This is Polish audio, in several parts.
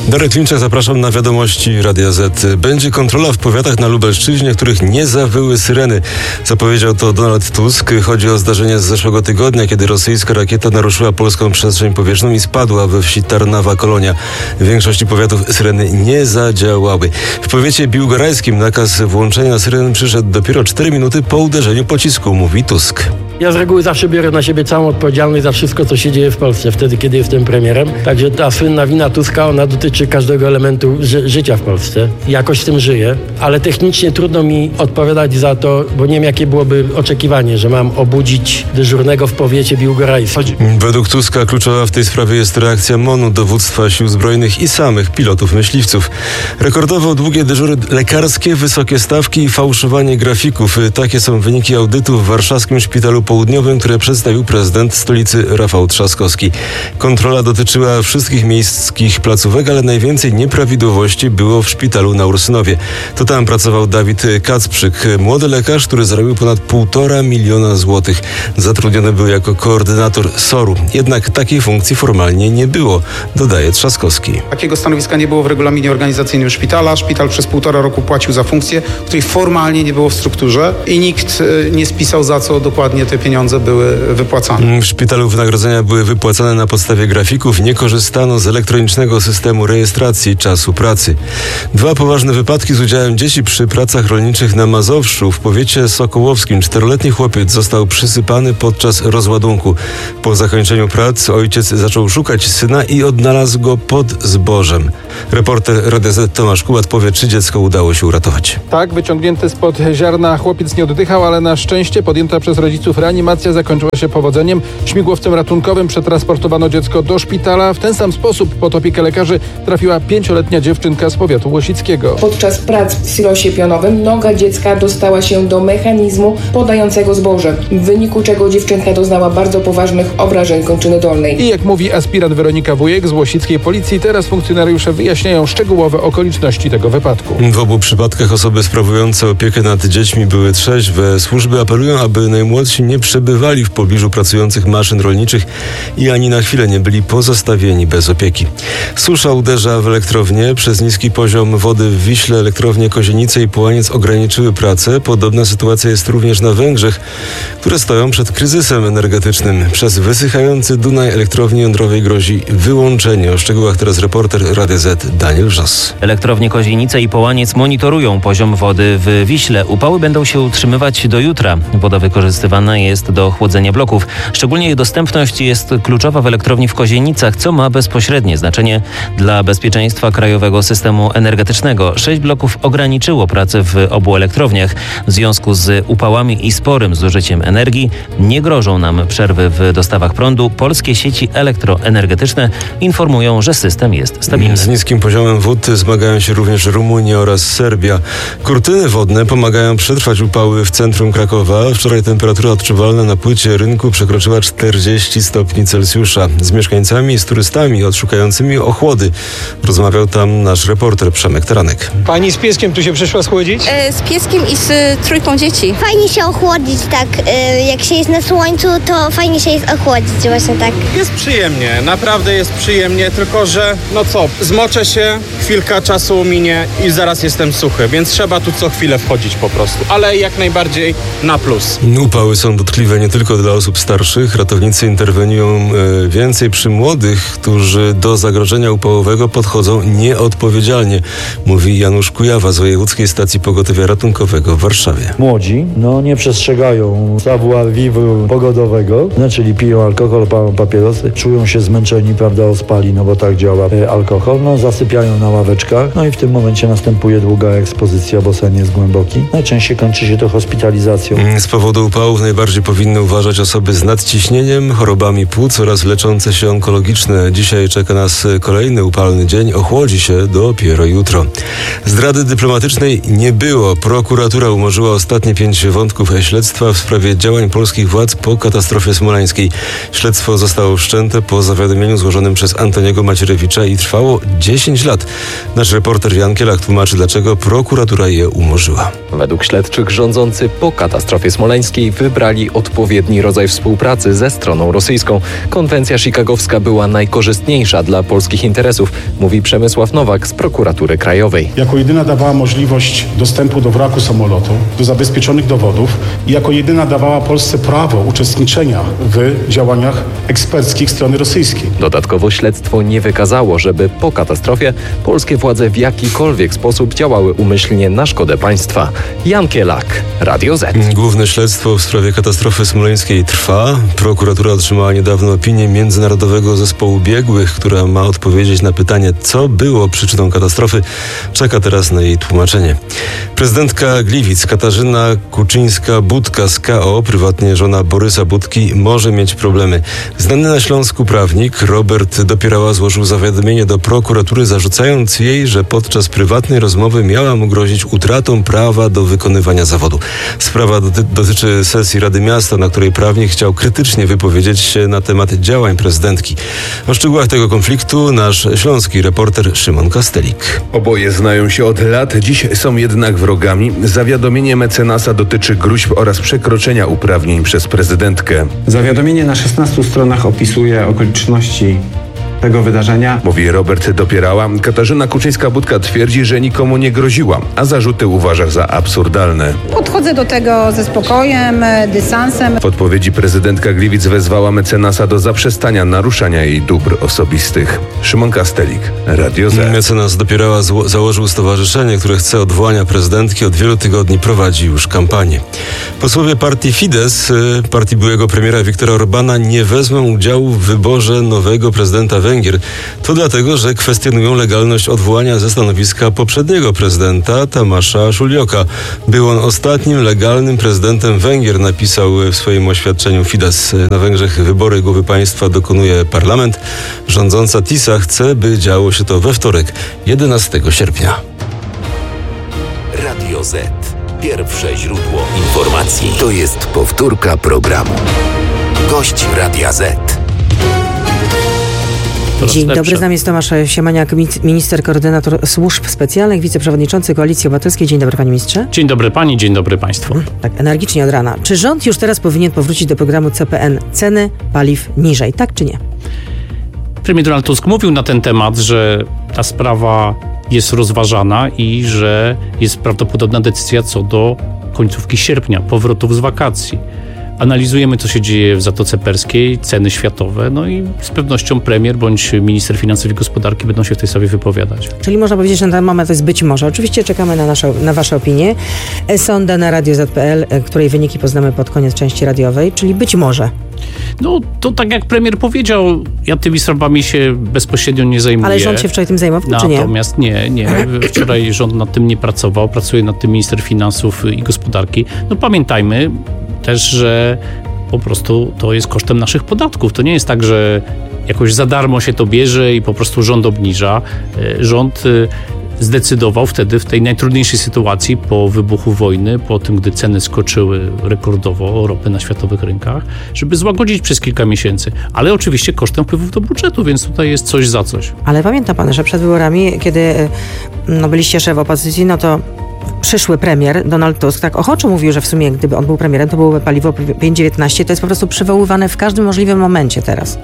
Darek Klimczak, zapraszam na wiadomości Radia Z. Będzie kontrola w powiatach na Lubelszczyźnie, których nie zawyły syreny. Zapowiedział to Donald Tusk. Chodzi o zdarzenie z zeszłego tygodnia, kiedy rosyjska rakieta naruszyła polską przestrzeń powietrzną i spadła we wsi Tarnawa-Kolonia. W większości powiatów syreny nie zadziałały. W powiecie biłgorajskim nakaz włączenia syren przyszedł dopiero 4 minuty po uderzeniu pocisku, mówi Tusk. Ja z reguły zawsze biorę na siebie całą odpowiedzialność za wszystko, co się dzieje w Polsce, wtedy, kiedy jestem premierem. Także ta słynna wina Tuska, ona dotyczy każdego elementu życia w Polsce. Jakoś z tym żyję, ale technicznie trudno mi odpowiadać za to, bo nie wiem, jakie byłoby oczekiwanie, że mam obudzić dyżurnego w powiecie biłgorajskim. Według Tuska kluczowa w tej sprawie jest reakcja MON-u, dowództwa sił zbrojnych i samych pilotów myśliwców. Rekordowo długie dyżury lekarskie, wysokie stawki i fałszowanie grafików. Takie są wyniki audytu w warszawskim szpitalu południowym, które przedstawił prezydent stolicy Rafał Trzaskowski. Kontrola dotyczyła wszystkich miejskich placówek, ale najwięcej nieprawidłowości było w szpitalu na Ursynowie. To tam pracował Dawid Kacprzyk, młody lekarz, który zarobił ponad 1,5 miliona złotych. Zatrudniony był jako koordynator SOR-u. Jednak takiej funkcji formalnie nie było, dodaje Trzaskowski. Takiego stanowiska nie było w regulaminie organizacyjnym szpitala. Szpital przez 1,5 roku płacił za funkcję, której formalnie nie było w strukturze i nikt nie spisał, za co dokładnie te pieniądze były wypłacane. W szpitalu wynagrodzenia były wypłacane na podstawie grafików. Nie korzystano z elektronicznego systemu rejestracji czasu pracy. 2 poważne wypadki z udziałem dzieci przy pracach rolniczych na Mazowszu. W powiecie sokołowskim 4-letni chłopiec został przysypany podczas rozładunku. Po zakończeniu prac ojciec zaczął szukać syna i odnalazł go pod zbożem. Reporter Radia Z Tomasz Kubat powie, czy dziecko udało się uratować. Tak, wyciągnięty spod ziarna chłopiec nie oddychał, ale na szczęście podjęta przez rodziców reanimacja zakończyła się powodzeniem. Śmigłowcem ratunkowym przetransportowano dziecko do szpitala. W ten sam sposób pod opiekę lekarzy trafiła 5-letnia dziewczynka z powiatu łosickiego. Podczas prac w silosie pionowym noga dziecka dostała się do mechanizmu podającego zboże, w wyniku czego dziewczynka doznała bardzo poważnych obrażeń kończyny dolnej. I jak mówi aspirant Weronika Wujek z łosickiej policji, teraz funkcjonariusze wyjaśniają szczegółowe okoliczności tego wypadku. W obu przypadkach osoby sprawujące opiekę nad dziećmi były trzeźwe. Służby apelują, aby najmłodsi nie przebywali w pobliżu pracujących maszyn rolniczych i ani na chwilę nie byli pozostawieni bez opieki. Susza uderza w elektrownię. Przez niski poziom wody w Wiśle elektrownie Kozienice i Połaniec ograniczyły pracę. Podobna sytuacja jest również na Węgrzech, które stoją przed kryzysem energetycznym. Przez wysychający Dunaj elektrowni jądrowej grozi wyłączenie. O szczegółach teraz reporter Radia Z Daniel Wrzos. Elektrownie Kozienice i Połaniec monitorują poziom wody w Wiśle. Upały będą się utrzymywać do jutra. Woda wykorzystywana jest do chłodzenia bloków. Szczególnie jej dostępność jest kluczowa w elektrowni w Kozienicach, co ma bezpośrednie znaczenie dla bezpieczeństwa krajowego systemu energetycznego. 6 bloków ograniczyło pracę w obu elektrowniach. W związku z upałami i sporym zużyciem energii nie grożą nam przerwy w dostawach prądu. Polskie sieci elektroenergetyczne informują, że system jest stabilny. Z niskim poziomem wód zmagają się również Rumunia oraz Serbia. Kurtyny wodne pomagają przetrwać upały w centrum Krakowa. Wczoraj temperatura odczuwalna na płycie rynku przekroczyła 40 stopni Celsjusza. Z mieszkańcami i z turystami odszukającymi ochłody rozmawiał tam nasz reporter Przemek Taranek. Pani z pieskiem tu się przyszła schłodzić? Z pieskiem i z trójką dzieci. Fajnie się ochłodzić, tak. Jak się jest na słońcu, to fajnie się jest ochłodzić, właśnie tak. Jest przyjemnie, naprawdę jest przyjemnie, tylko że zmoczę się, chwilka czasu minie i zaraz jestem suchy, więc trzeba tu co chwilę wchodzić po prostu, ale jak najbardziej na plus. Upały są dotkliwe nie tylko dla osób starszych. Ratownicy interweniują więcej przy młodych, którzy do zagrożenia upałowego podchodzą nieodpowiedzialnie, mówi Janusz Kujawa z Wojewódzkiej Stacji Pogotowia Ratunkowego w Warszawie. Młodzi nie przestrzegają savoir vivre pogodowego, czyli piją alkohol, palą papierosy, czują się zmęczeni, prawda, ospali, bo tak działa alkohol, zasypiają na ławeczkach, i w tym momencie następuje długa ekspozycja, bo sen jest głęboki. Najczęściej kończy się to hospitalizacją. Z powodu upałów najbardziej powinny uważać osoby z nadciśnieniem, chorobami płuc oraz leczące się onkologiczne. Dzisiaj czeka nas kolejny upalny dzień. Ochłodzi się dopiero jutro. Zdrady dyplomatycznej nie było. Prokuratura umorzyła ostatnie 5 wątków śledztwa w sprawie działań polskich władz po katastrofie smoleńskiej. Śledztwo zostało wszczęte po zawiadomieniu złożonym przez Antoniego Macierewicza i trwało 10 lat. Nasz reporter Jan Kielach tłumaczy, dlaczego prokuratura je umorzyła. Według śledczych rządzący po katastrofie smoleńskiej wybrali odpowiedni rodzaj współpracy ze stroną rosyjską. Konwencja chicagowska była najkorzystniejsza dla polskich interesów. mówi Przemysław Nowak z Prokuratury Krajowej. Jako jedyna dawała możliwość dostępu do wraku samolotu, do zabezpieczonych dowodów i jako jedyna dawała Polsce prawo uczestniczenia w działaniach eksperckich strony rosyjskiej. Dodatkowo śledztwo nie wykazało, żeby po katastrofie polskie władze w jakikolwiek sposób działały umyślnie na szkodę państwa. Jan Kielak, Radio Z. Główne śledztwo w sprawie katastrofy smoleńskiej trwa. Prokuratura otrzymała niedawno opinię Międzynarodowego Zespołu Biegłych, która ma odpowiedzieć na pytanie, co było przyczyną katastrofy. Czeka teraz na jej tłumaczenie. Prezydentka Gliwic Katarzyna Kuczyńska-Budka z KO, prywatnie żona Borysa Budki, może mieć problemy. Znany na Śląsku prawnik Robert Dopierała złożył zawiadomienie do prokuratury, zarzucając jej, że podczas prywatnej rozmowy miała mu grozić utratą prawa do wykonywania zawodu. Sprawa dotyczy sesji Rady Miasta, na której prawnik chciał krytycznie wypowiedzieć się na temat działań prezydentki. O szczegółach tego konfliktu nasz śląski reporter Szymon Kastelik. Oboje znają się od lat, dziś są jednak wrogami. Zawiadomienie mecenasa dotyczy gróźb oraz przekroczenia uprawnień przez prezydentkę. Zawiadomienie na 16 stronach opisuje okoliczności tego wydarzenia. Mówi Robert Dopierała. Katarzyna Kuczyńska-Budka twierdzi, że nikomu nie groziła, a zarzuty uważa za absurdalne. Podchodzę do tego ze spokojem, dystansem. W odpowiedzi prezydentka Gliwic wezwała mecenasa do zaprzestania naruszania jej dóbr osobistych. Szymon Kastelik, Radio Z. Mecenas Dopierała założył stowarzyszenie, które chce odwołania prezydentki. Od wielu tygodni prowadzi już kampanię. Posłowie partii Fidesz, partii byłego premiera Viktora Orbana, nie wezmą udziału w wyborze nowego prezydenta Węgier. To dlatego, że kwestionują legalność odwołania ze stanowiska poprzedniego prezydenta Tamasza Szuljoka. Był on ostatnim legalnym prezydentem Węgier, napisał w swoim oświadczeniu Fidesz. Na Węgrzech wybory głowy państwa dokonuje parlament. Rządząca TISA chce, by działo się to we wtorek, 11 sierpnia. Radio Z. Pierwsze źródło informacji. To jest powtórka programu. Gość Radia Z. Dzień dobry, z nami jest Tomasz Siemaniak, minister, koordynator służb specjalnych, wiceprzewodniczący Koalicji Obywatelskiej. Dzień dobry, panie ministrze. Dzień dobry pani, dzień dobry państwu. Tak, energicznie od rana. Czy rząd już teraz powinien powrócić do programu CPN? Ceny paliw niżej, tak czy nie? Premier Donald Tusk mówił na ten temat, że ta sprawa jest rozważana i że jest prawdopodobna decyzja co do końcówki sierpnia, powrotów z wakacji. Analizujemy, co się dzieje w Zatoce Perskiej, ceny światowe, no i z pewnością premier bądź minister finansów i gospodarki będą się w tej sprawie wypowiadać. Czyli można powiedzieć, że na ten moment to jest być może. Oczywiście czekamy na wasze opinie. Sonda na Radio Z.pl, której wyniki poznamy pod koniec części radiowej, czyli być może. No to tak jak premier powiedział, ja tymi sprawami się bezpośrednio nie zajmuję. Ale rząd się wczoraj tym zajmował, czy nie? Natomiast nie. Wczoraj rząd nad tym nie pracował, pracuje nad tym minister finansów i gospodarki. No pamiętajmy też, że po prostu to jest kosztem naszych podatków. To nie jest tak, że jakoś za darmo się to bierze i po prostu rząd obniża. Rząd zdecydował wtedy w tej najtrudniejszej sytuacji po wybuchu wojny, po tym, gdy ceny skoczyły rekordowo ropy na światowych rynkach, żeby złagodzić przez kilka miesięcy. Ale oczywiście kosztem wpływów do budżetu, więc tutaj jest coś za coś. Ale pamięta pan, że przed wyborami, kiedy byliście szef opozycji, no to przyszły premier Donald Tusk tak ochoczo mówił, że w sumie gdyby on był premierem, to byłoby paliwo 5,19. To jest po prostu przywoływane w każdym możliwym momencie teraz.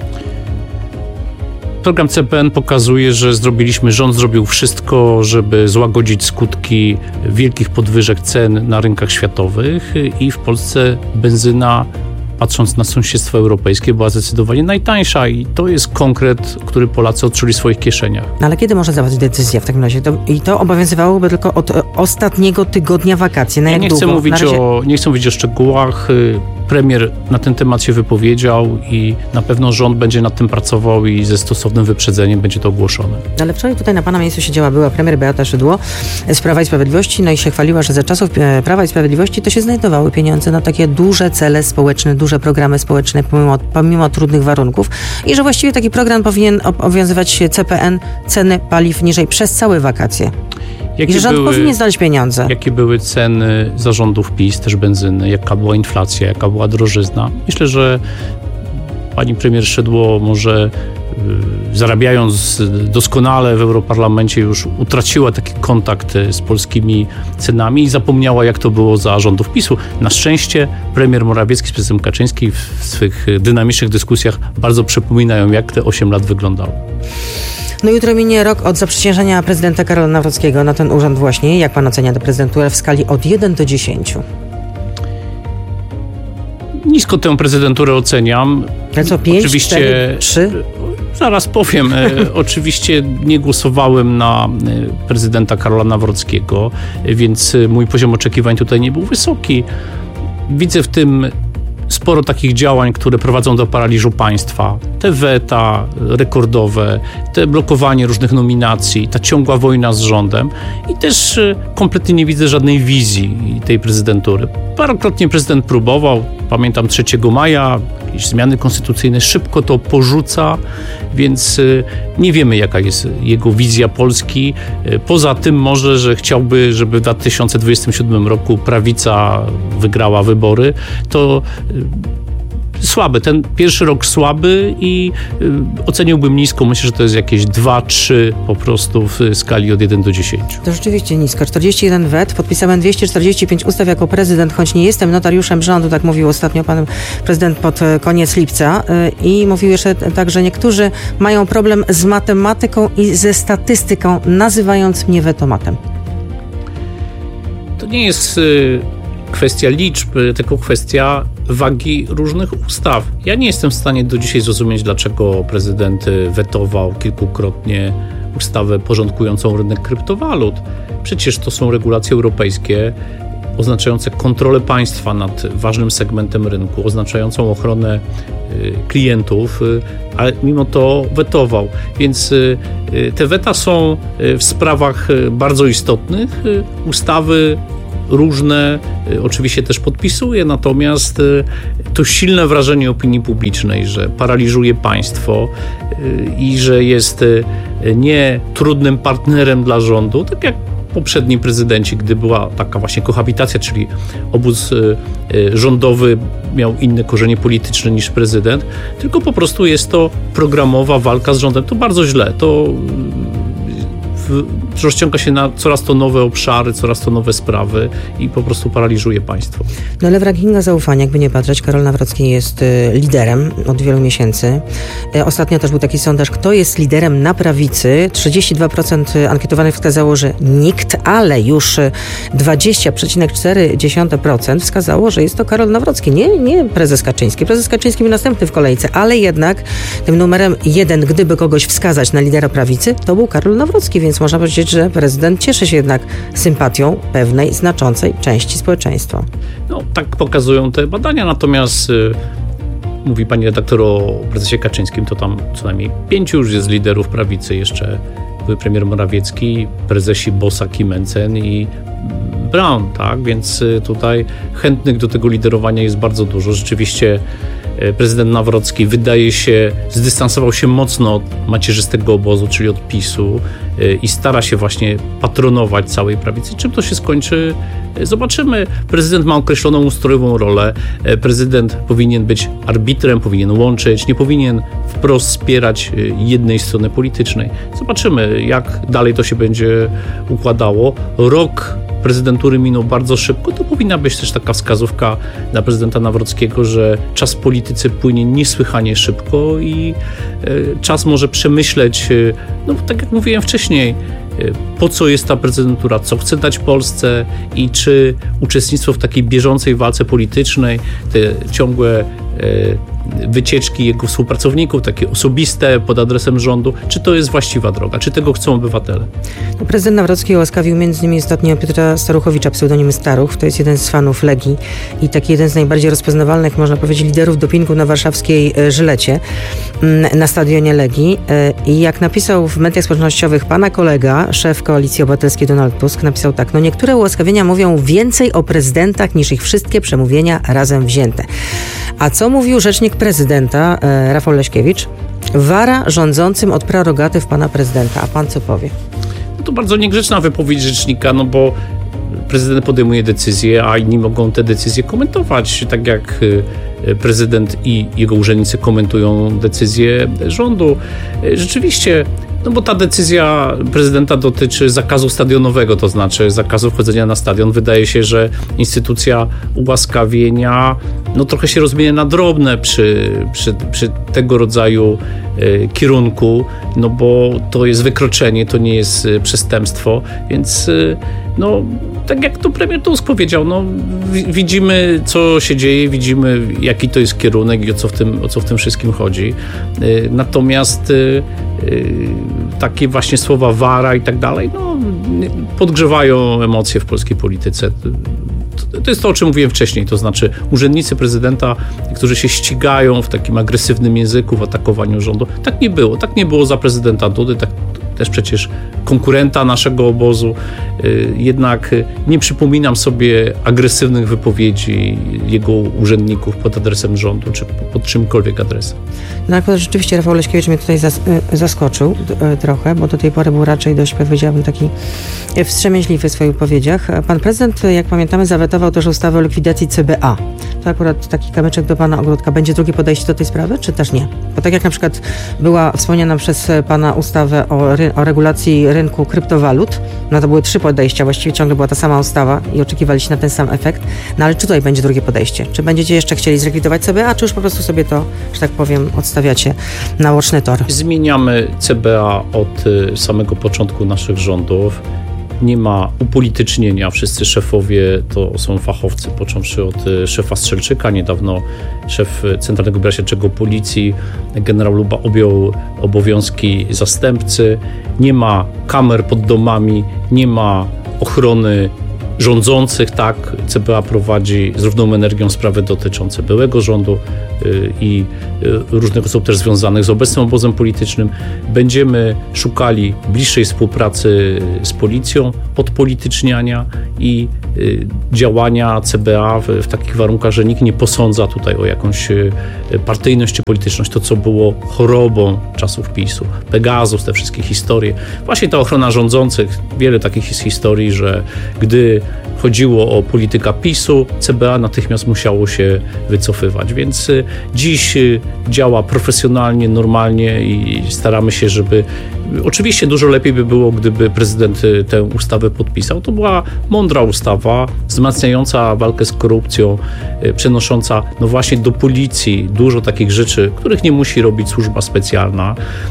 Program CPN pokazuje, że rząd zrobił wszystko, żeby złagodzić skutki wielkich podwyżek cen na rynkach światowych i w Polsce benzyna, patrząc na sąsiedztwo europejskie, była zdecydowanie najtańsza i to jest konkret, który Polacy odczuli w swoich kieszeniach. No ale kiedy może zapaść decyzja w takim razie? I to obowiązywałoby tylko od ostatniego tygodnia wakacji. Na jak nie długo? Nie chcę mówić o szczegółach. Premier na ten temat się wypowiedział i na pewno rząd będzie nad tym pracował i ze stosownym wyprzedzeniem będzie to ogłoszone. Ale wczoraj tutaj na pana miejscu siedziała była premier Beata Szydło z Prawa i Sprawiedliwości, no i się chwaliła, że za czasów Prawa i Sprawiedliwości to się znajdowały pieniądze na takie duże cele społeczne, duże programy społeczne pomimo trudnych warunków i że właściwie taki program powinien obowiązywać CPN, ceny paliw niżej przez całe wakacje. I że rząd powinien znaleźć pieniądze. Jakie były ceny zarządów PiS, też benzyny, jaka była inflacja, jaka była drożyzna. Myślę, że pani premier Szydło może zarabiając doskonale w Europarlamencie już utraciła taki kontakt z polskimi cenami i zapomniała, jak to było za rządów PiS-u. Na szczęście premier Morawiecki z prezydentem Kaczyńskim w swych dynamicznych dyskusjach bardzo przypominają, jak te 8 lat wyglądało. No jutro minie rok od zaprzysiężenia prezydenta Karola Nawrockiego na ten urząd właśnie. Jak pan ocenia tę prezydenturę w skali od 1 do 10? Nisko tę prezydenturę oceniam. Ale co, 5, oczywiście, 4, 3? Zaraz powiem. Oczywiście nie głosowałem na prezydenta Karola Nawrockiego, więc mój poziom oczekiwań tutaj nie był wysoki. Widzę w tym sporo takich działań, które prowadzą do paraliżu państwa. Te weta rekordowe, te blokowanie różnych nominacji, ta ciągła wojna z rządem i też kompletnie nie widzę żadnej wizji tej prezydentury. Parokrotnie prezydent próbował, pamiętam 3 maja, jakieś zmiany konstytucyjne, szybko to porzuca, więc nie wiemy, jaka jest jego wizja Polski. Poza tym może, że chciałby, żeby w 2027 roku prawica wygrała wybory, to słaby, ten pierwszy rok słaby i oceniłbym nisko. Myślę, że to jest jakieś 2-3 po prostu w skali od 1 do 10. To rzeczywiście nisko. 41 wet, podpisałem 245 ustaw jako prezydent, choć nie jestem notariuszem rządu, tak mówił ostatnio pan prezydent pod koniec lipca. I mówił jeszcze tak, że niektórzy mają problem z matematyką i ze statystyką, nazywając mnie wetomatem. To nie jest kwestia liczb, tylko kwestia wagi różnych ustaw. Ja nie jestem w stanie do dzisiaj zrozumieć, dlaczego prezydent wetował kilkukrotnie ustawę porządkującą rynek kryptowalut. Przecież to są regulacje europejskie oznaczające kontrolę państwa nad ważnym segmentem rynku, oznaczającą ochronę klientów, ale mimo to wetował. Więc te weta są w sprawach bardzo istotnych. Ustawy różne oczywiście też podpisuje, natomiast to silne wrażenie opinii publicznej, że paraliżuje państwo i że jest nie trudnym partnerem dla rządu, tak jak poprzedni prezydenci, gdy była taka właśnie kohabitacja, czyli obóz rządowy miał inne korzenie polityczne niż prezydent, tylko po prostu jest to programowa walka z rządem. To bardzo źle. To rozciąga się na coraz to nowe obszary, coraz to nowe sprawy i po prostu paraliżuje państwo. No ale w rankingu zaufania, jakby nie patrzeć, Karol Nawrocki jest liderem od wielu miesięcy. Ostatnio też był taki sondaż, kto jest liderem na prawicy. 32% ankietowanych wskazało, że nikt, ale już 20,4% wskazało, że jest to Karol Nawrocki. Nie prezes Kaczyński. Prezes Kaczyński był następny w kolejce, ale jednak tym numerem 1, gdyby kogoś wskazać na lidera prawicy, to był Karol Nawrocki, więc można powiedzieć, że prezydent cieszy się jednak sympatią pewnej znaczącej części społeczeństwa. No, tak pokazują te badania, natomiast mówi pani redaktor o prezesie Kaczyńskim, to tam co najmniej 5 już jest liderów prawicy, jeszcze były premier Morawiecki, prezesi Bosak i Mencen i Braun, tak? Więc tutaj chętnych do tego liderowania jest bardzo dużo. Rzeczywiście prezydent Nawrocki wydaje się, zdystansował się mocno od macierzystego obozu, czyli od PiS-u i stara się właśnie patronować całej prawicy. Czym to się skończy? Zobaczymy. Prezydent ma określoną ustrojową rolę. Prezydent powinien być arbitrem, powinien łączyć, nie powinien wprost wspierać jednej strony politycznej. Zobaczymy, jak dalej to się będzie układało. Rok prezydentury minął bardzo szybko, to powinna być też taka wskazówka dla prezydenta Nawrockiego, że czas w polityce płynie niesłychanie szybko i czas może przemyśleć, no tak jak mówiłem wcześniej, po co jest ta prezydentura, co chce dać Polsce i czy uczestnictwo w takiej bieżącej walce politycznej, te ciągłe wycieczki jego współpracowników, takie osobiste pod adresem rządu, czy to jest właściwa droga, czy tego chcą obywatele. Prezydent Nawrocki ułaskawił m.in. ostatnio Piotra Staruchowicza, pseudonim Staruch. To jest jeden z fanów Legii i taki jeden z najbardziej rozpoznawalnych, można powiedzieć, liderów dopingu na warszawskiej Żylecie, na stadionie Legii. I jak napisał w mediach społecznościowych pana kolega, szef Koalicji Obywatelskiej Donald Tusk, napisał tak: no niektóre ułaskawienia mówią więcej o prezydentach niż ich wszystkie przemówienia razem wzięte. A co mówił rzecznik prezydenta Rafał Leśkiewicz? Wara rządzącym od prerogatyw pana prezydenta. A pan co powie? No to bardzo niegrzeczna wypowiedź rzecznika, no bo prezydent podejmuje decyzje, a inni mogą te decyzje komentować, tak jak prezydent i jego urzędnicy komentują decyzje rządu. Rzeczywiście, no bo ta decyzja prezydenta dotyczy zakazu stadionowego, to znaczy zakazu wchodzenia na stadion. Wydaje się, że instytucja ułaskawienia no trochę się rozmienia na drobne przy tego rodzaju kierunku, no bo to jest wykroczenie, to nie jest przestępstwo, więc no tak jak to premier Tusk powiedział, no widzimy, co się dzieje, widzimy, jaki to jest kierunek i o co w tym wszystkim chodzi. Natomiast takie właśnie słowa wara i tak dalej, no podgrzewają emocje w polskiej polityce. To jest to, o czym mówiłem wcześniej, to znaczy urzędnicy prezydenta, którzy się ścigają w takim agresywnym języku w atakowaniu rządu. Tak nie było. Tak nie było za prezydenta Dudy, tak też przecież konkurenta naszego obozu. Jednak nie przypominam sobie agresywnych wypowiedzi jego urzędników pod adresem rządu, czy pod czymkolwiek adresem. No akurat rzeczywiście Rafał Leśkiewicz mnie tutaj zaskoczył trochę, bo do tej pory był raczej dość, powiedziałabym, taki wstrzemięźliwy w swoich wypowiedziach. Pan prezydent, jak pamiętamy, zawetował też ustawę o likwidacji CBA. To akurat taki kamyczek do pana ogródka. Będzie drugie podejście do tej sprawy, czy też nie? Bo tak jak na przykład była wspomniana przez pana ustawę o regulacji rynku kryptowalut, no to były 3 podejścia, właściwie ciągle była ta sama ustawa i oczekiwaliście na ten sam efekt. No ale czy tutaj będzie drugie podejście? Czy będziecie jeszcze chcieli zlikwidować CBA, czy już po prostu sobie to, że tak powiem, odstawiacie na łoczny tor? Zmieniamy CBA od samego początku naszych rządów. Nie ma upolitycznienia. Wszyscy szefowie to są fachowcy, począwszy od szefa Strzelczyka. Niedawno szef Centralnego Biura Śledczego Policji, generał Luba, objął obowiązki zastępcy. Nie ma kamer pod domami, nie ma ochrony rządzących, tak. CBA prowadzi z równą energią sprawy dotyczące byłego rządu i różnych osób też związanych z obecnym obozem politycznym. Będziemy szukali bliższej współpracy z policją, odpolityczniania i działania CBA w takich warunkach, że nikt nie posądza tutaj o jakąś partyjność czy polityczność. To, co było chorobą czasów PiS-u. Pegasus, te wszystkie historie. Właśnie ta ochrona rządzących. Wiele takich jest historii, że gdy chodziło o polityka PiS-u, CBA natychmiast musiało się wycofywać. Więc dziś działa profesjonalnie, normalnie i staramy się, żeby... Oczywiście dużo lepiej by było, gdyby prezydent tę ustawę podpisał. To była mądra ustawa, wzmacniająca walkę z korupcją, przenosząca no właśnie do policji dużo takich rzeczy, których nie musi robić służba specjalna.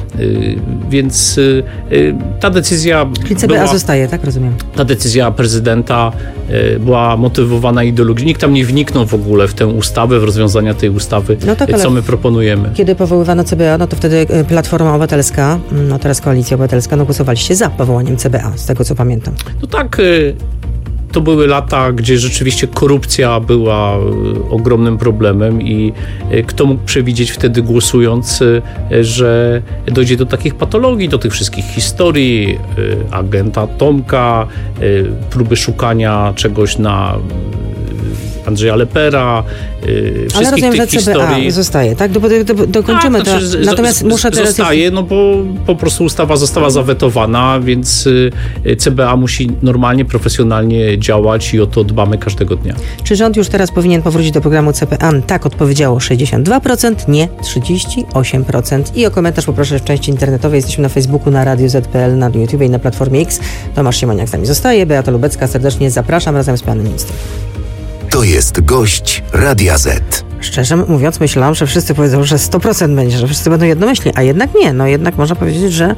Więc ta decyzja... Czyli CBA zostaje, tak? Rozumiem. Ta decyzja prezydenta była motywowana ideologicznie. Nikt tam nie wniknął w ogóle w tę ustawę, w rozwiązania tej ustawy, no tak, co my proponujemy. Kiedy powoływano CBA, no to wtedy Platforma Obywatelska, no teraz Koalicja Obywatelska, no głosowaliście za powołaniem CBA, z tego co pamiętam. No tak, to były lata, gdzie rzeczywiście korupcja była ogromnym problemem i kto mógł przewidzieć wtedy głosując, że dojdzie do takich patologii, do tych wszystkich historii, agenta Tomka, próby szukania czegoś na Andrzeja Lepera, wszystkich ale rozumiem, tych że CBA historii. Zostaje, tak? Dokończymy to. Natomiast muszę teraz... Zostaje, no bo po prostu ustawa została zawetowana, więc CBA musi normalnie, profesjonalnie działać i o to dbamy każdego dnia. Czy rząd już teraz powinien powrócić do programu CPA? Tak odpowiedziało 62%, nie 38%. I o komentarz poproszę w części internetowej. Jesteśmy na Facebooku, na Radio Z.pl, na YouTube i na Platformie X. Tomasz Siemoniak z nami zostaje, Beata Lubecka, serdecznie zapraszam razem z panem ministrem. To jest gość Radia Z. Szczerze mówiąc, myślałam, że wszyscy powiedzą, że 100% będzie, że wszyscy będą jednomyślni, a jednak nie. No jednak można powiedzieć, że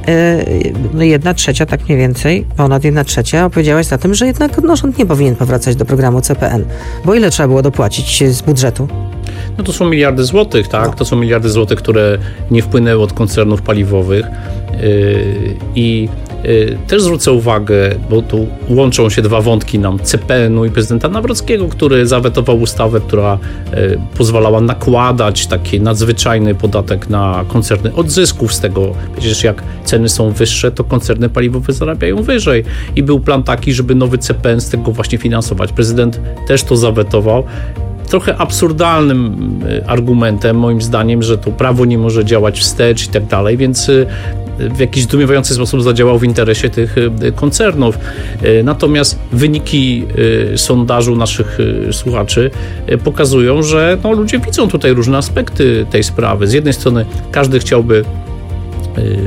1/3, tak mniej więcej, ponad 1/3 opowiedziałaś za tym, że jednak rząd nie powinien powracać do programu CPN. Bo ile trzeba było dopłacić z budżetu? No to są miliardy złotych, tak? No. To są miliardy złotych, które nie wpłynęły od koncernów paliwowych i też zwrócę uwagę, bo tu łączą się dwa wątki nam, CPN-u i prezydenta Nawrockiego, który zawetował ustawę, która pozwalała nakładać taki nadzwyczajny podatek na koncerny od zysków z tego. Przecież jak ceny są wyższe, to koncerny paliwowe zarabiają wyżej. I był plan taki, żeby nowy CPN z tego właśnie finansować. Prezydent też to zawetował. Trochę absurdalnym argumentem, moim zdaniem, że to prawo nie może działać wstecz i tak dalej, więc w jakiś zdumiewający sposób zadziałał w interesie tych koncernów. Natomiast wyniki sondażu naszych słuchaczy pokazują, że no, ludzie widzą tutaj różne aspekty tej sprawy. Z jednej strony każdy chciałby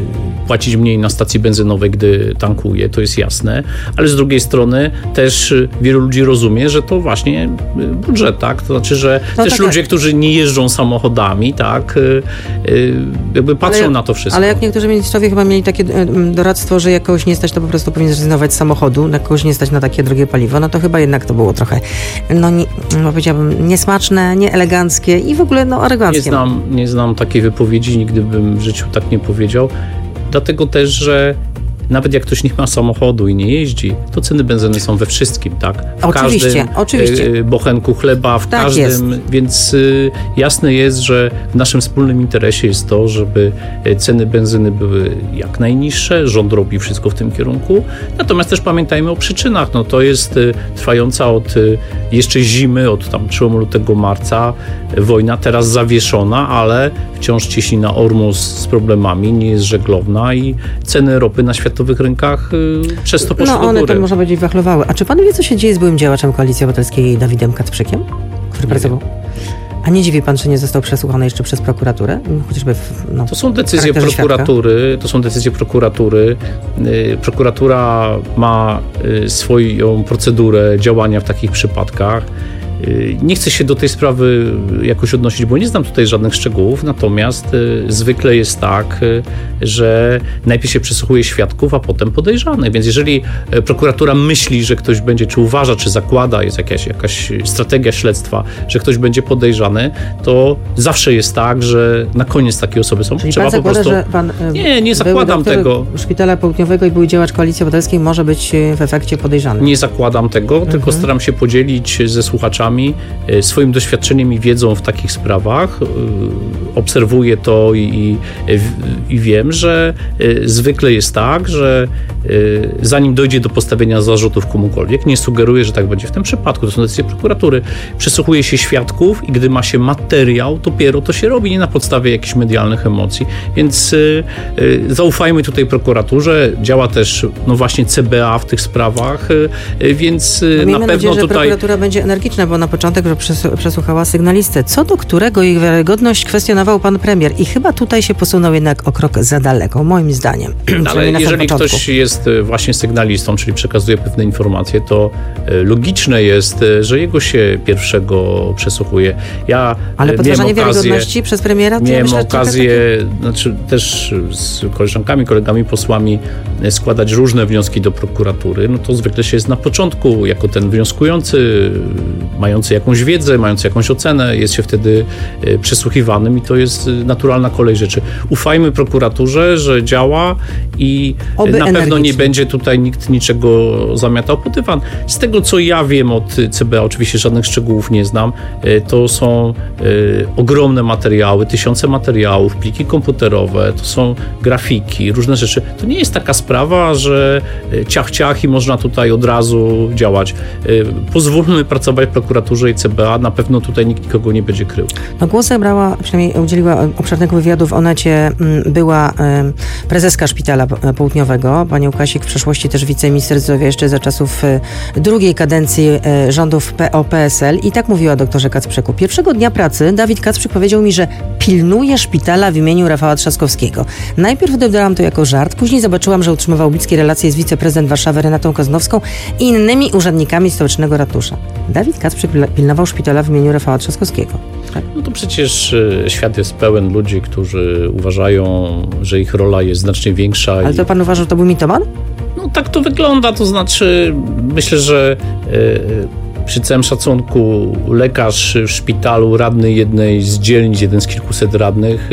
płacić mniej na stacji benzynowej, gdy tankuje, to jest jasne, ale z drugiej strony też wielu ludzi rozumie, że to właśnie budżet, tak? To znaczy, że też ludzie, którzy nie jeżdżą samochodami, tak, jakby patrzą na to wszystko. Ale jak niektórzy ministrowie chyba mieli takie doradztwo, że jak kogoś nie stać, to po prostu powinien zrezygnować z samochodu, jak kogoś nie stać na takie drogie paliwo, no to chyba jednak to było trochę, powiedziałabym, niesmaczne, nieeleganckie i w ogóle aroganckie. Nie znam takiej wypowiedzi, nigdy bym w życiu tak nie powiedział, dlatego też, że nawet jak ktoś nie ma samochodu i nie jeździ, to ceny benzyny są we wszystkim, tak? W każdym bochenku chleba, w każdym, więc jasne jest, że w naszym wspólnym interesie jest to, żeby ceny benzyny były jak najniższe, rząd robi wszystko w tym kierunku, natomiast też pamiętajmy o przyczynach, to jest trwająca od jeszcze zimy, od tam przełomu lutego, marca wojna, teraz zawieszona, ale wciąż cieśnina Ormus z problemami, nie jest żeglowna i ceny ropy na światowych rynkach przez to poszły do góry. One tam, można powiedzieć, wachlowały. A czy pan wie, co się dzieje z byłym działaczem Koalicji Obywatelskiej Dawidem Kacprzykiem, który pracował? A nie dziwi pan, że nie został przesłuchany jeszcze przez prokuraturę? Chociażby to są decyzje prokuratury. Prokuratura ma swoją procedurę działania w takich przypadkach. Nie chcę się do tej sprawy jakoś odnosić, bo nie znam tutaj żadnych szczegółów, natomiast zwykle jest tak, że najpierw się przesłuchuje świadków, a potem podejrzanych. Więc jeżeli prokuratura myśli, że ktoś będzie, czy uważa, czy zakłada, jest jakaś strategia śledztwa, że ktoś będzie podejrzany, to zawsze jest tak, że na koniec takie osoby są. Czyli trzeba pan zakłada, po prostu... że pan nie zakładam tego. Szpitala Południowego i były działacz Koalicji Obywatelskiej może być w efekcie podejrzany. Nie zakładam tego, tylko staram się podzielić ze słuchaczami swoim doświadczeniem i wiedzą w takich sprawach. Obserwuję to i wiem, że zwykle jest tak, że zanim dojdzie do postawienia zarzutów komukolwiek, nie sugeruję, że tak będzie w tym przypadku, to są decyzje prokuratury, przesłuchuje się świadków i gdy ma się materiał, dopiero to się robi, nie na podstawie jakichś medialnych emocji. Więc zaufajmy tutaj prokuraturze, działa też właśnie CBA w tych sprawach, więc na pewno nadzieję, że tutaj... prokuratura będzie energiczna, bo na początek, że przesłuchała sygnalistę, co do którego jej wiarygodność kwestionował pan premier i chyba tutaj się posunął jednak o krok za daleko, moim zdaniem. Ale jeżeli ktoś jest właśnie sygnalistą, czyli przekazuje pewne informacje, to logiczne jest, że jego się pierwszego przesłuchuje. Ale podważanie wiarygodności przez premiera? Miałem okazję, też z koleżankami, kolegami posłami składać różne wnioski do prokuratury. To zwykle się jest na początku, jako ten wnioskujący, mający jakąś wiedzę, mający jakąś ocenę, jest się wtedy przesłuchiwanym i to jest naturalna kolej rzeczy. Ufajmy prokuraturze, że działa i na pewno nie będzie tutaj nikt niczego zamiatał pod dywan. Z tego, co ja wiem od CBA, oczywiście żadnych szczegółów nie znam, to są ogromne materiały, tysiące materiałów, pliki komputerowe, to są grafiki, różne rzeczy. To nie jest taka sprawa, że ciach i można tutaj od razu działać. Pozwólmy pracować prokuraturze i CBA, na pewno tutaj nikt nikogo nie będzie krył. Głos zabrała, przynajmniej udzieliła obszernego wywiadu w Onecie była prezeska Szpitala Południowego, pani Łukasik, w przeszłości też wiceminister zdrowia jeszcze za czasów drugiej kadencji rządów PO-PSL i tak mówiła doktorze Kacprzyku. Pierwszego dnia pracy Dawid Kacprzyk powiedział mi, że pilnuje szpitala w imieniu Rafała Trzaskowskiego. Najpierw odebrałam to jako żart, później zobaczyłam, że utrzymywał bliskie relacje z wiceprezydent Warszawy Renatą Kozłowską i innymi urzędnikami stołecznego ratusza. Dawid Kacprzyk pilnował szpitala w imieniu Rafała Trzaskowskiego. Tak? To przecież świat jest pełen ludzi, którzy uważają, że ich rola jest znacznie większa. Ale to pan uważa, że to był mitoman? Tak to wygląda, to znaczy myślę, że przy całym szacunku lekarz w szpitalu, radny jednej z dzielnic, jeden z kilkuset radnych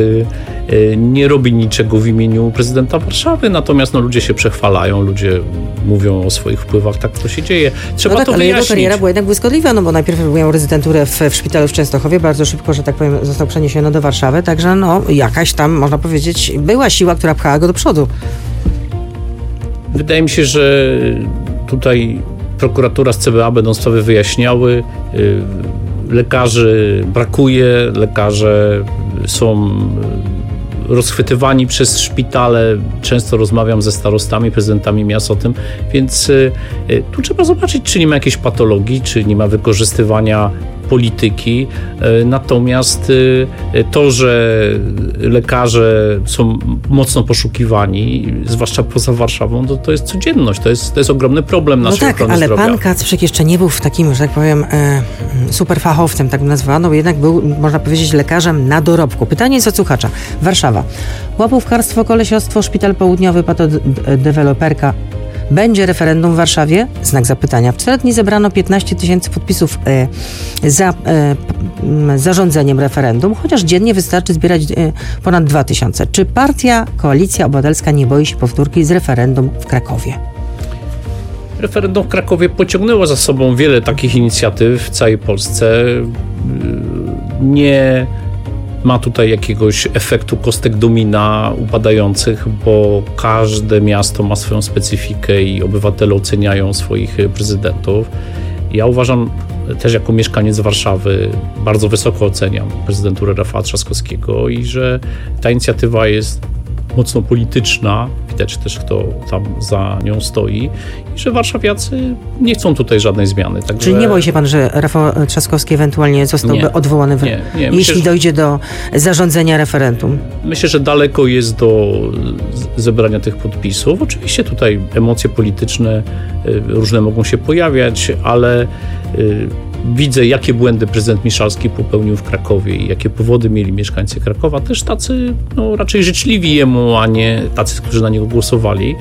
nie robi niczego w imieniu prezydenta Warszawy, natomiast ludzie się przechwalają, ludzie mówią o swoich wpływach, tak to się dzieje. Trzeba to ale wyjaśnić. jego kariera była jednak błyskotliwa, bo najpierw miał rezydenturę w szpitalu w Częstochowie, bardzo szybko, że tak powiem, został przeniesiony do Warszawy, także jakaś tam, można powiedzieć, była siła, która pchała go do przodu. Wydaje mi się, że tutaj prokuratura z CBA będą sprawy wyjaśniały. Lekarzy brakuje, lekarze są rozchwytywani przez szpitale. Często rozmawiam ze starostami, prezydentami miast o tym, więc tu trzeba zobaczyć, czy nie ma jakiejś patologii, czy nie ma wykorzystywania polityki. Natomiast to, że lekarze są mocno poszukiwani, zwłaszcza poza Warszawą, to jest codzienność, to jest ogromny problem naszej ochrony zdrowia. Ale pan Kacprzyk jeszcze nie był w takim, że tak powiem, superfachowcem, tak nazwano, jednak był, można powiedzieć, lekarzem na dorobku. Pytanie jest od słuchacza. Warszawa. Łapówkarstwo, kolesiostwo, szpital południowy, patodeweloperka. Będzie referendum w Warszawie? Znak zapytania. W 4 dni zebrano 15 000 podpisów za zarządzeniem referendum, chociaż dziennie wystarczy zbierać ponad 2000. Czy partia Koalicja Obywatelska nie boi się powtórki z referendum w Krakowie? Referendum w Krakowie pociągnęło za sobą wiele takich inicjatyw w całej Polsce. Nie ma tutaj jakiegoś efektu kostek domina upadających, bo każde miasto ma swoją specyfikę i obywatele oceniają swoich prezydentów. Ja uważam, też jako mieszkaniec Warszawy, bardzo wysoko oceniam prezydenturę Rafała Trzaskowskiego i że ta inicjatywa jest mocno polityczna, widać też, kto tam za nią stoi i że warszawiacy nie chcą tutaj żadnej zmiany. Także... Czyli nie boi się pan, że Rafał Trzaskowski ewentualnie zostałby odwołany, jeśli dojdzie do zarządzenia referendum? Myślę, że daleko jest do zebrania tych podpisów. Oczywiście tutaj emocje polityczne różne mogą się pojawiać, ale widzę, jakie błędy prezydent Miszalski popełnił w Krakowie i jakie powody mieli mieszkańcy Krakowa. Też tacy raczej życzliwi jemu, a nie tacy, którzy na niego głosowali.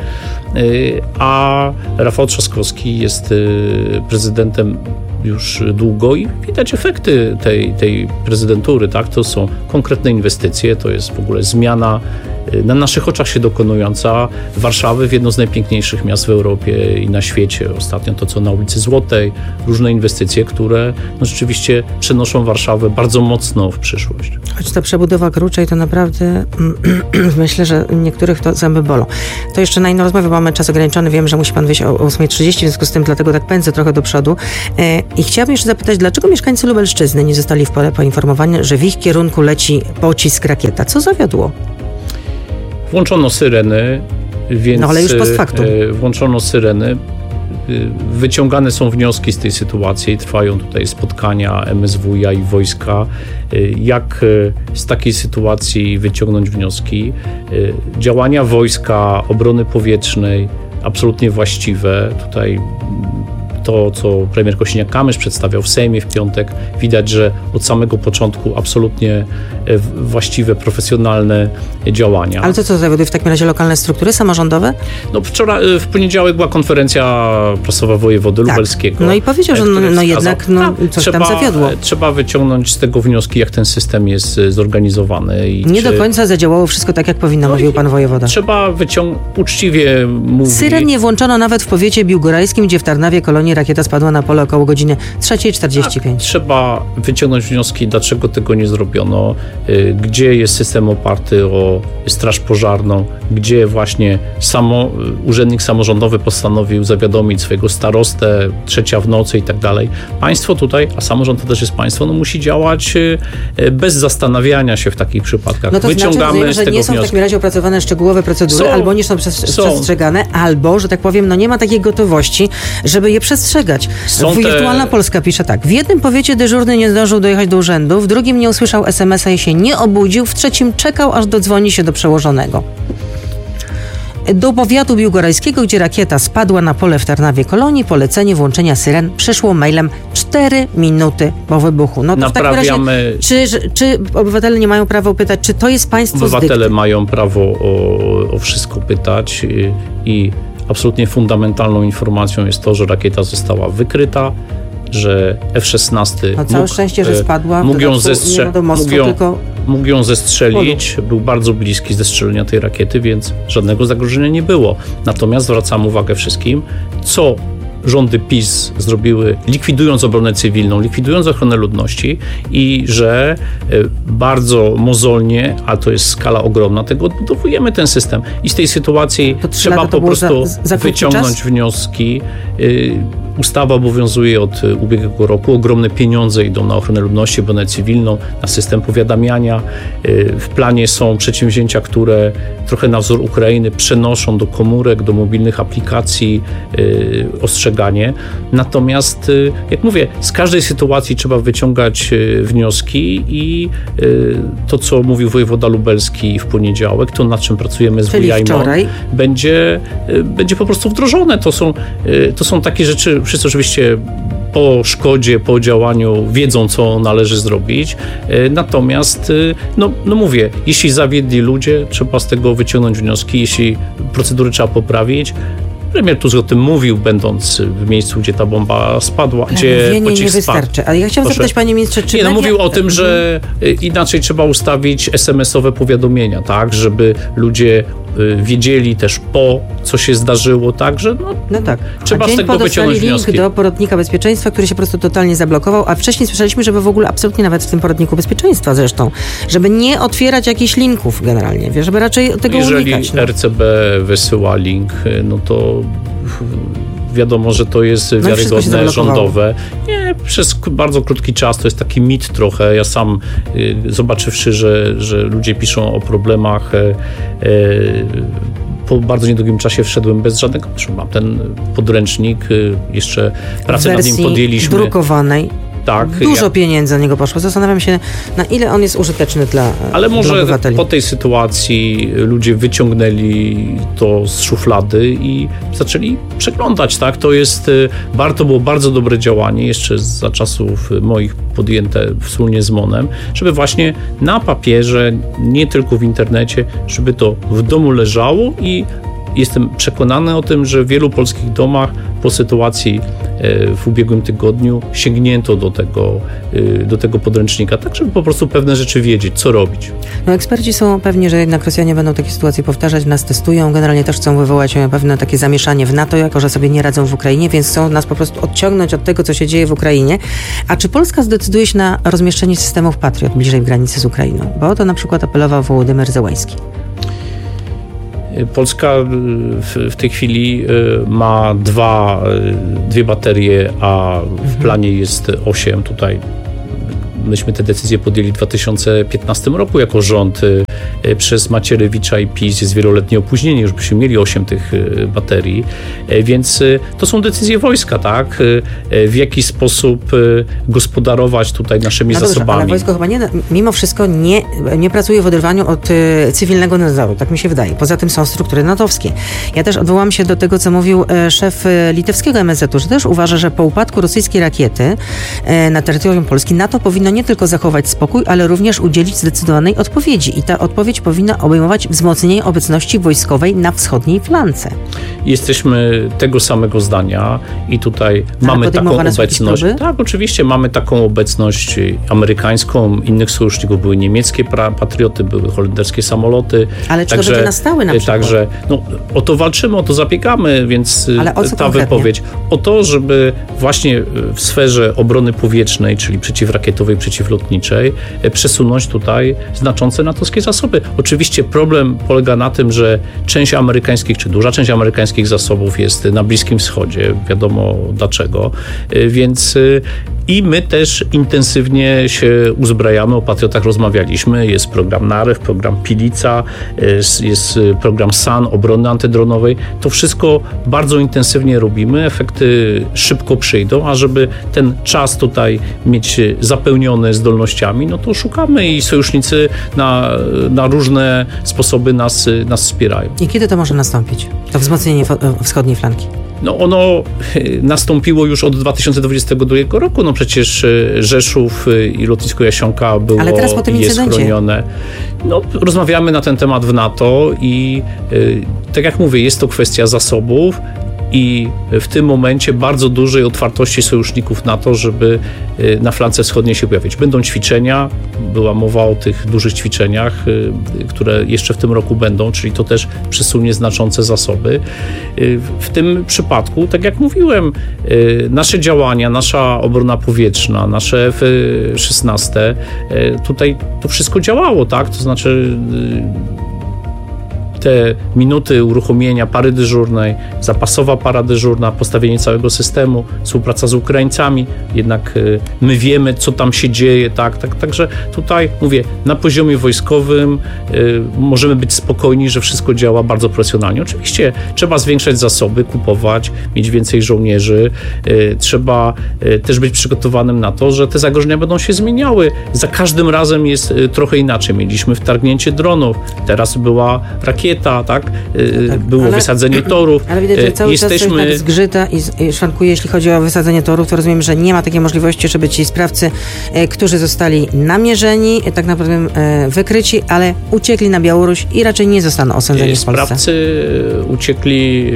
A Rafał Trzaskowski jest prezydentem już długo i widać efekty tej prezydentury. Tak? To są konkretne inwestycje, to jest w ogóle zmiana na naszych oczach się dokonująca Warszawy w jedno z najpiękniejszych miast w Europie i na świecie. Ostatnio to, co na ulicy Złotej, różne inwestycje, które rzeczywiście przenoszą Warszawę bardzo mocno w przyszłość. Choć ta przebudowa Kruczej to naprawdę myślę, że niektórych to zęby bolą. To jeszcze na inną rozmowę, mamy czas ograniczony, wiem, że musi pan wyjść o 8:30, w związku z tym dlatego tak pędzę trochę do przodu. I chciałabym jeszcze zapytać, dlaczego mieszkańcy Lubelszczyzny nie zostali w pole poinformowani, że w ich kierunku leci pocisk rakieta? Co zawiodło? Włączono syreny, więc... No ale już post factum. Włączono syreny. Wyciągane są wnioski z tej sytuacji. Trwają tutaj spotkania MSWiA i wojska. Jak z takiej sytuacji wyciągnąć wnioski? Działania wojska, obrony powietrznej absolutnie właściwe. Tutaj to, co premier Kosiniak-Kamysz przedstawiał w Sejmie w piątek, widać, że od samego początku absolutnie właściwe, profesjonalne działania. Ale to co zawiodły w takim razie lokalne struktury samorządowe? No w poniedziałek była konferencja prasowa wojewody lubelskiego. No i powiedział, że jednak coś tam zawiodło. Trzeba wyciągnąć z tego wnioski, jak ten system jest zorganizowany. I nie do końca zadziałało wszystko tak, jak powinno, mówił pan wojewoda. Trzeba uczciwie mówić. Syren nie włączono nawet w powiecie biłgorajskim, gdzie w Tarnawie kolonii rakieta spadła na pole około godziny 3:45. Tak, trzeba wyciągnąć wnioski, dlaczego tego nie zrobiono, gdzie jest system oparty o straż pożarną, gdzie właśnie urzędnik samorządowy postanowił zawiadomić swojego starostę, 3:00 w nocy i tak dalej. Państwo tutaj, a samorząd to też jest państwo, musi działać bez zastanawiania się w takich przypadkach. No to wyciągamy znaczy, że nie są w takim razie opracowane szczegółowe procedury, albo nie są przestrzegane, albo, że tak powiem, nie ma takiej gotowości, żeby je przestrzegać. Wirtualna Polska pisze tak. W jednym powiecie dyżurny nie zdążył dojechać do urzędu, w drugim nie usłyszał SMS-a i się nie obudził, w trzecim czekał, aż dodzwoni się do przełożonego. Do powiatu biłgorajskiego, gdzie rakieta spadła na pole w Tarnawie kolonii, polecenie włączenia syren przyszło mailem 4 minuty po wybuchu. No to w takim razie, czy obywatele nie mają prawa pytać, czy to jest państwo Obywatele mają prawo o wszystko pytać i absolutnie fundamentalną informacją jest to, że rakieta została wykryta, że F-16 całe szczęście, że spadła, mógł ją zestrzelić, był bardzo bliski zestrzelenia tej rakiety, więc żadnego zagrożenia nie było. Natomiast zwracam uwagę wszystkim, co rządy PiS zrobiły, likwidując obronę cywilną, likwidując ochronę ludności i że bardzo mozolnie, a to jest skala ogromna, tego odbudowujemy ten system. I z tej sytuacji trzeba po prostu wyciągnąć wnioski. Ustawa obowiązuje od ubiegłego roku. Ogromne pieniądze idą na ochronę ludności, obronę cywilną, na system powiadamiania. W planie są przedsięwzięcia, które trochę na wzór Ukrainy przenoszą do komórek, do mobilnych aplikacji ostrzeganie. Natomiast, jak mówię, z każdej sytuacji trzeba wyciągać wnioski i to, co mówił wojewoda lubelski w poniedziałek, to nad czym pracujemy z WIAIMO, będzie po prostu wdrożone. To są takie rzeczy, wszyscy oczywiście po szkodzie, po działaniu wiedzą, co należy zrobić. Natomiast, no mówię, jeśli zawiedli ludzie, trzeba z tego wyciągnąć wnioski, jeśli procedury trzeba poprawić. Premier Tusk o tym mówił, będąc w miejscu, gdzie ta bomba spadła, gdzie pocisk nie wystarczy. Ale ja chciałam zapytać, panie ministrze, czy... mówił o tym, że inaczej trzeba ustawić SMS-owe powiadomienia, tak, żeby ludzie wiedzieli też co się zdarzyło, tak, że tak. Trzeba z tego wyciągnąć wnioski. Link do poradnika bezpieczeństwa, który się po prostu totalnie zablokował, a wcześniej słyszeliśmy, żeby w ogóle absolutnie nawet w tym poradniku bezpieczeństwa zresztą, żeby nie otwierać jakichś linków generalnie, żeby raczej tego unikać. Jeżeli RCB wysyła link, no to wiadomo, że to jest wiarygodne, rządowe. Nie, przez bardzo krótki czas to jest taki mit trochę. Ja sam zobaczywszy, że ludzie piszą o problemach, po bardzo niedługim czasie wszedłem bez żadnego. Mam ten podręcznik, jeszcze pracę nad nim podjęliśmy. Drukowanej. Tak, Dużo pieniędzy na niego poszło. Zastanawiam się, na ile on jest użyteczny dla Ale może obywateli. Po tej sytuacji ludzie wyciągnęli to z szuflady i zaczęli przeglądać, tak? To było bardzo dobre działanie, jeszcze za czasów moich podjęte wspólnie z MON-em, żeby właśnie na papierze, nie tylko w internecie, żeby to w domu leżało i jestem przekonany o tym, że w wielu polskich domach po sytuacji w ubiegłym tygodniu sięgnięto do tego podręcznika, tak żeby po prostu pewne rzeczy wiedzieć, co robić. No, eksperci są pewni, że jednak Rosjanie będą takie sytuacje powtarzać, nas testują, generalnie też chcą wywołać pewne takie zamieszanie w NATO, jako że sobie nie radzą w Ukrainie, więc chcą nas po prostu odciągnąć od tego, co się dzieje w Ukrainie. A czy Polska zdecyduje się na rozmieszczenie systemów Patriot bliżej granicy z Ukrainą? Bo o to na przykład apelował Wołodymyr Zełański. Polska w tej chwili ma dwie baterie, a w planie jest 8. Tutaj myśmy te decyzje podjęli w 2015 roku jako rząd. Przez Macierewicza i PiS jest wieloletnie opóźnienie, już byśmy mieli 8 tych baterii, więc to są decyzje wojska, tak? W jaki sposób gospodarować tutaj naszymi zasobami. Ale wojsko chyba mimo wszystko nie pracuje w oderwaniu od cywilnego nadzoru, tak mi się wydaje. Poza tym są struktury natowskie. Ja też odwołam się do tego, co mówił szef litewskiego MSZ-u, że też uważa, że po upadku rosyjskiej rakiety na terytorium Polski NATO powinno nie tylko zachować spokój, ale również udzielić zdecydowanej odpowiedzi. I ta odpowiedź powinna obejmować wzmocnienie obecności wojskowej na wschodniej flance. Jesteśmy tego samego zdania i tutaj mamy taką obecność. Tak, oczywiście mamy taką obecność amerykańską, innych sojuszników, były niemieckie patrioty, były holenderskie samoloty. Ale czy to będzie na stałe na przykład? Także o to walczymy, o to zabiegamy, więc ale o co ta konkretnie? wypowiedź. O to, żeby właśnie w sferze obrony powietrznej, czyli przeciwrakietowej, przeciwlotniczej, przesunąć tutaj znaczące natowskie zasoby. Oczywiście problem polega na tym, że część amerykańskich, czy duża część amerykańskich zasobów jest na Bliskim Wschodzie, wiadomo dlaczego, więc i my też intensywnie się uzbrajamy, o Patriotach rozmawialiśmy, jest program NAREW, program Pilica, jest program SAN, obrony antydronowej, to wszystko bardzo intensywnie robimy, efekty szybko przyjdą, a żeby ten czas tutaj mieć zapełniony zdolnościami, no to szukamy i sojusznicy na różne sposoby nas wspierają. I kiedy to może nastąpić? To wzmocnienie wschodniej flanki? No ono nastąpiło już od 2022 roku, no przecież Rzeszów i lotnisko Jasionka było i jest chronione. No, rozmawiamy na ten temat w NATO i tak jak mówię, jest to kwestia zasobów i w tym momencie bardzo dużej otwartości sojuszników NATO, żeby na flance wschodniej się pojawić. Będą ćwiczenia, była mowa o tych dużych ćwiczeniach, które jeszcze w tym roku będą, czyli to też przesunie znaczące zasoby. W tym przypadku, tak jak mówiłem, nasze działania, nasza obrona powietrzna, nasze F-16, tutaj to wszystko działało, tak? To znaczy te minuty uruchomienia pary dyżurnej, zapasowa para dyżurna, postawienie całego systemu, współpraca z Ukraińcami, jednak my wiemy, co tam się dzieje, także tutaj mówię, na poziomie wojskowym możemy być spokojni, że wszystko działa bardzo profesjonalnie. Oczywiście trzeba zwiększać zasoby, kupować, mieć więcej żołnierzy, trzeba też być przygotowanym na to, że te zagrożenia będą się zmieniały. Za każdym razem jest trochę inaczej. Mieliśmy wtargnięcie dronów, teraz była rakieta, było wysadzenie torów. Ale widać, że cały czas coś tak zgrzyta i szwankuje, jeśli chodzi o wysadzenie torów, to rozumiem, że nie ma takiej możliwości, żeby ci sprawcy, którzy zostali namierzeni, tak naprawdę wykryci, ale uciekli na Białoruś i raczej nie zostaną osądzeni w Polsce. Sprawcy uciekli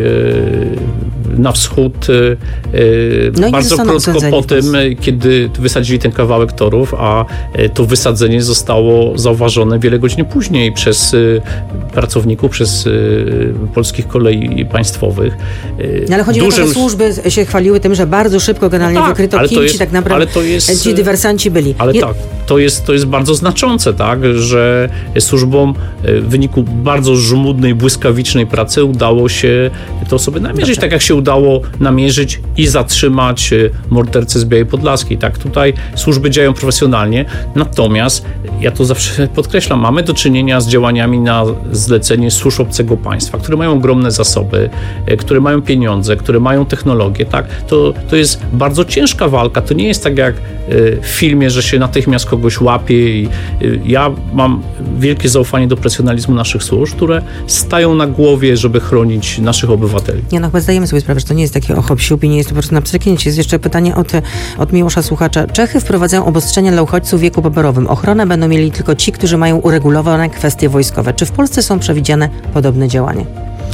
na wschód bardzo krótko po tym, kiedy wysadzili ten kawałek torów, a to wysadzenie zostało zauważone wiele godzin później przez pracowników, przez polskich kolei państwowych. Ale chodzi o to, że służby się chwaliły tym, że bardzo szybko generalnie wykryto, kim ci tak naprawdę ci dywersanci byli. Ale to jest bardzo znaczące, że służbom w wyniku bardzo żmudnej, błyskawicznej pracy udało się te osoby namierzyć, tak jak się udało namierzyć i zatrzymać mordercę z Białej Podlaskiej. Tutaj służby działają profesjonalnie, natomiast ja to zawsze podkreślam, mamy do czynienia z działaniami na zlecenie służb obcego państwa, które mają ogromne zasoby, które mają pieniądze, które mają technologię. To jest bardzo ciężka walka. To nie jest tak jak w filmie, że się natychmiast kogoś łapie. Ja mam wielkie zaufanie do profesjonalizmu naszych służb, które stają na głowie, żeby chronić naszych obywateli. Chyba zdajemy sobie sprawę, że to nie jest takie hop-siup i nie jest to po prostu na przekinięcie. Jest jeszcze pytanie od Miłosza Słuchacza. Czechy wprowadzają obostrzenia dla uchodźców w wieku poborowym. Ochronę będą mieli tylko ci, którzy mają uregulowane kwestie wojskowe. Czy w Polsce są przewidziane podobne działania?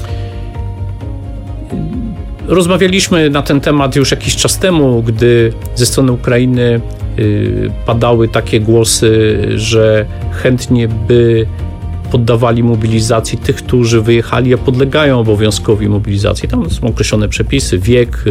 Rozmawialiśmy na ten temat już jakiś czas temu, gdy ze strony Ukrainy padały takie głosy, że chętnie by poddawali mobilizacji tych, którzy wyjechali, a podlegają obowiązkowi mobilizacji. Tam są określone przepisy, wiek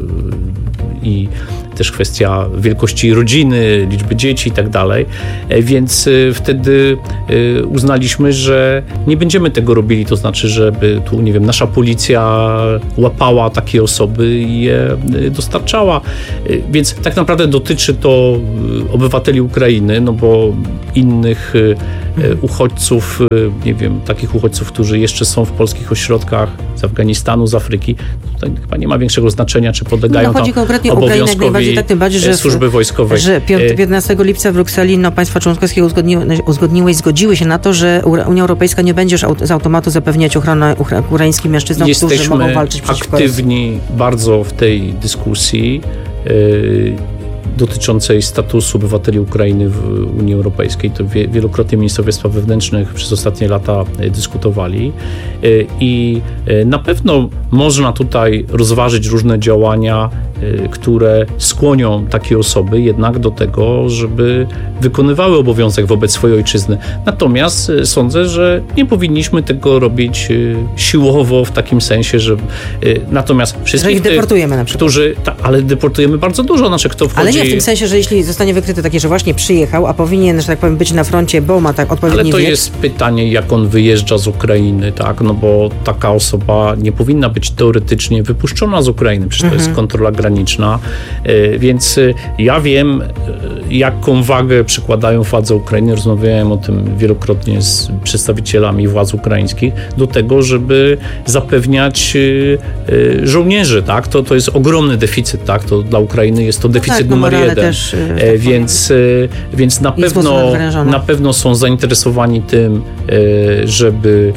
i też kwestia wielkości rodziny, liczby dzieci i tak dalej. Więc wtedy uznaliśmy, że nie będziemy tego robili, to znaczy, żeby tu, nie wiem, nasza policja łapała takie osoby i je dostarczała. Więc tak naprawdę dotyczy to obywateli Ukrainy, bo innych uchodźców, nie wiem, takich uchodźców, którzy jeszcze są w polskich ośrodkach z Afganistanu, z Afryki, tutaj chyba nie ma większego znaczenia, czy podlegają tam obowiązkowi służby wojskowej. Że 15 lipca w Brukseli państwa członkowskie zgodziły się na to, że Unia Europejska nie będzie już z automatu zapewniać ochronę ukraińskim mężczyznom, którzy mogą walczyć przeciwko Rosji. Jesteśmy aktywni bardzo w tej dyskusji dotyczącej statusu obywateli Ukrainy w Unii Europejskiej. To wielokrotnie ministrowie spraw wewnętrznych przez ostatnie lata dyskutowali i na pewno można tutaj rozważyć różne działania, które skłonią takie osoby jednak do tego, żeby wykonywały obowiązek wobec swojej ojczyzny. Natomiast sądzę, że nie powinniśmy tego robić siłowo w takim sensie, że natomiast wszystkich tych, deportujemy na przykład. Którzy, ale deportujemy bardzo dużo, kto wchodzi. Ale nie w tym sensie, że jeśli zostanie wykryte takie, że właśnie przyjechał, a powinien, że tak powiem, być na froncie, bo ma tak odpowiedni wiek. Ale to jest pytanie, jak on wyjeżdża z Ukrainy, bo taka osoba nie powinna być teoretycznie wypuszczona z Ukrainy, przecież to jest kontrola graniczna, więc ja wiem, jaką wagę przykładają władze Ukrainy, rozmawiałem o tym wielokrotnie z przedstawicielami władz ukraińskich, do tego, żeby zapewniać żołnierzy, to jest ogromny deficyt, to dla Ukrainy jest to deficyt numer 1. Też, więc na pewno są zainteresowani tym, żeby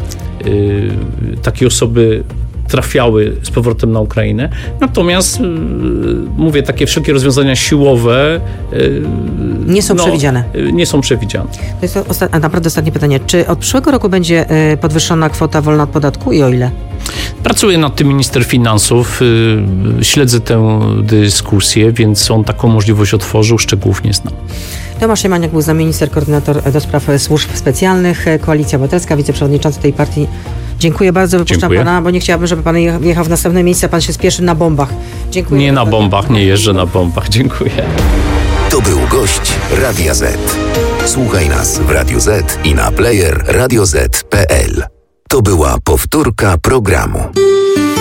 takie osoby trafiały z powrotem na Ukrainę. Natomiast mówię, takie wszelkie rozwiązania siłowe nie są przewidziane. Nie są przewidziane. To jest naprawdę ostatnie pytanie. Czy od przyszłego roku będzie podwyższona kwota wolna od podatku i o ile? Pracuje nad tym minister finansów, śledzę tę dyskusję, więc on taką możliwość otworzył, szczegółów nie znam. Tomasz Siemaniak był z nami, minister koordynator do spraw służb specjalnych, Koalicja Obywatelska, wiceprzewodniczący tej partii. Dziękuję bardzo, wypuszczam pana, bo nie chciałabym, żeby pan jechał w następne miejsce, pan się spieszy na bombach. Dziękuję. Nie na bombach, nie jeżdżę na bombach. Dziękuję. To był gość Radia Z. Słuchaj nas w Radio Z i na player radioz.pl. To była powtórka programu.